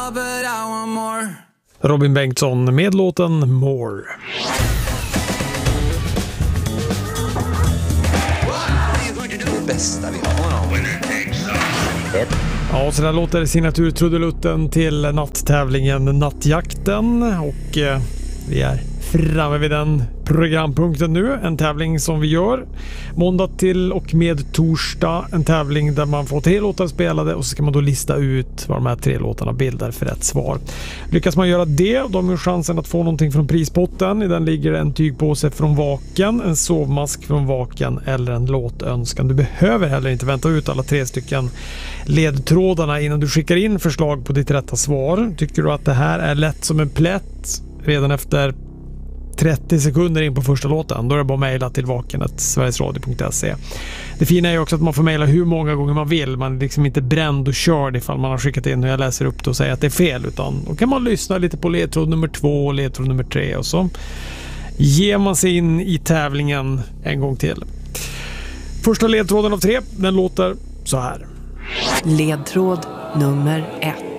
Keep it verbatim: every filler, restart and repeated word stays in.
but I want more. Robin Bengtsson med låten More. Bästa vi har. Ja, så där låter signaturtrudelutten till natttävlingen Nattjakten och eh, vi är framme vid den programpunkten nu. En tävling som vi gör måndag till och med torsdag. En tävling där man får tre låtar spelade och så ska man då lista ut vad de här tre låtarna bildar för rätt svar. Lyckas man göra det, då har man chansen att få någonting från prispotten. I den ligger en tygpåse från Vaken, en sovmask från Vaken eller en låtönskan. Du behöver heller inte vänta ut alla tre stycken ledtrådarna innan du skickar in förslag på ditt rätta svar. Tycker du att det här är lätt som en plätt redan efter trettio sekunder in på första låten, då är det bara att mejla till vaken snabel-a sverigesradio punkt se. Det fina är ju också att man får mejla hur många gånger man vill. Man är liksom inte bränd och körd ifall man har skickat in och jag läser upp det och säger att det är fel, utan då kan man lyssna lite på ledtråd nummer två och ledtråd nummer tre och så ger man sig in i tävlingen en gång till. Första ledtråden av tre, den låter så här. Ledtråd nummer ett.